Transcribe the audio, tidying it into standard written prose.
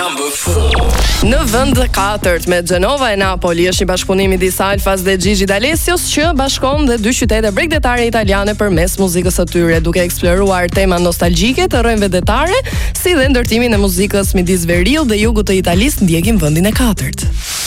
Në vend 4 me Genova e Napoli është një bashkëpunim midis Alfas dhe Gigi D'Alessios që bashkon dhe dy qytete bregdetare italiane përmes muzikës së tyre, duke eksploruar tema nostalgjike të rrënjve vetare, si dhe ndërtimin e muzikës midis veriut dhe jugut të Italisë ndjekin vendin e 4.